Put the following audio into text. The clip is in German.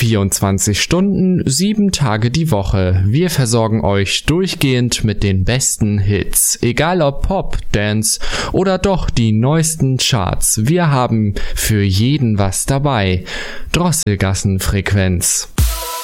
24 Stunden, 7 Tage die Woche. Wir versorgen euch durchgehend mit den besten Hits. Egal ob Pop, Dance oder doch die neuesten Charts. Wir haben für jeden was dabei. Drosselgassenfrequenz.